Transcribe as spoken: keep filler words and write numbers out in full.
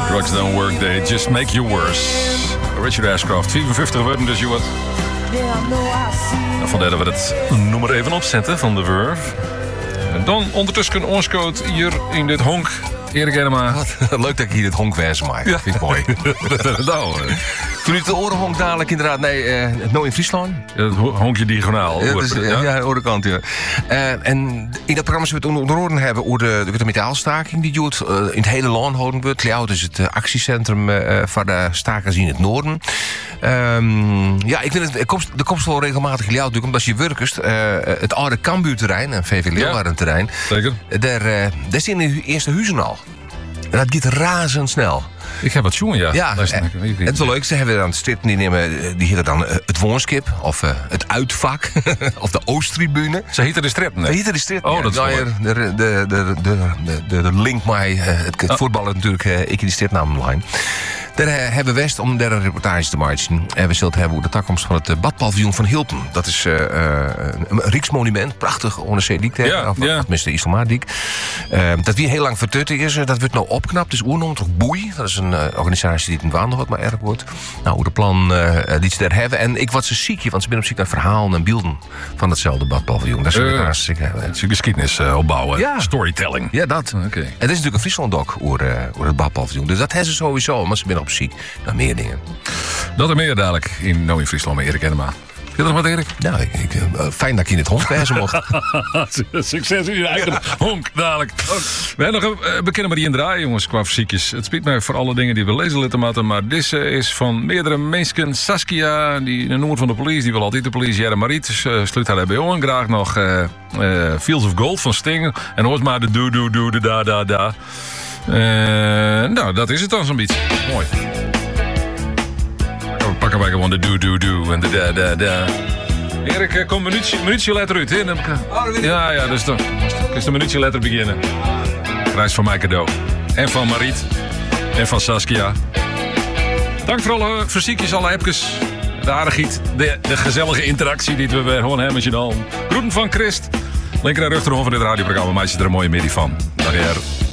Drugs don't work, they just make you worse. Richard Ashcroft, vierenvijftig woorden dus, je wat. Vandaar dat we het nummer even opzetten van The Verve. En dan ondertussen ons code hier in dit honk. Erik Enema. Wat leuk dat ik hier dit honk wijs maak. Ja. Vind ik mooi. nou, Toen ik de orenhonk dadelijk inderdaad... Nee, uh, het nou in Friesland. Ja, het honkje diagonaal. Ja, dus, ja, ja, de orenkant, ja. Uh, en in dat programma zullen we het onder oren hebben... over de, de metaalstaking die duurt uh, in het hele land houden we. Tliaut is het uh, actiecentrum uh, voor de stakers in het noorden. Um, ja, ik vind het, de komst wel regelmatig Tliaut, omdat je werkers uh, het oude Cambuurterrein, een V V Leeuwarden terrein... Zeker. Daar, uh, daar zijn de eerste huizen al. En dat gaat razendsnel. Ik heb wat jongen, ja. Ja, en, het is wel leuk. Ze hebben dan stitten, die nemen, die heet dan uh, het woonskip of uh, het uitvak of de Oosttribune. Ze heten de strip, nee? Ze heten de strip. Oh, ja. Dat is nou, de, de, de, de, de, de link mij, uh, het, het oh. voetballen natuurlijk, uh, ik in die stripnaam online. Daar uh, hebben we West om daar een reportage te maken. En we zullen het hebben over de toekomst van het uh, badpaviljoen van Hilton. Dat is uh, uh, een Rijksmonument, prachtig, onder Zeediek. Ja, of ja. tenminste Iselmaardiek. Uh, dat wie heel lang vertutten is, uh, dat wordt nou opknapt. Dus oernoemd toch Boei. Dat is een uh, organisatie die het in Waandel wat maar erg wordt. Nou, hoe de plan uh, die ze daar hebben. En ik wat ze ziekje, want ze zijn op ziek naar verhalen en beelden van hetzelfde badpaviljoen. Dat is uh, hartstikke hebben. Het is geschiedenis uh, opbouwen. Ja. Storytelling. Ja, dat. Okay. En het is natuurlijk een Friesland-doc over, uh, over het badpaviljoen. Dus dat hebben ze sowieso, maar ze zijn op ziek naar meer dingen. Dat en meer dadelijk in Nou in Friesland met Erik Enema. Vind je dat wat, Erik? Nou, ik, ik, uh, fijn dat ik in het honk wijzen mocht. Succes in je eigen ja. honk dadelijk. We hebben nog een uh, bekende Marie en draaien, jongens, qua fysiekjes. Het spijt mij voor alle dingen die we lezen laten maken, maar deze is van meerdere mensen. Saskia, die de noemer van de politie, die wil altijd de politie. Ja, Mariet uh, sluit haar bij ons. Graag nog uh, uh, Fields of Gold van Sting. En hoort maar de doe, doe, doe, de da, da, da. Uh, nou, dat is het dan zo'n beetje. Mooi. We pakken wij gewoon de doe, doe, doe en de da, da, da. Erik, kom een minuutje, minuutje letter uit. Hè? Dan kan... Ja, ja, dus dan is een minuutje letter beginnen. Prijs van mij cadeau. En van Mariet. En van Saskia. Dank voor alle fysiekjes, alle appjes. De aardigheid, de, de gezellige interactie die we gewoon hebben met je dan. Groeten van Christ. Linker en rechterhoofd van dit radioprogramma. Maak je er een mooie middag van. Dag, Jer.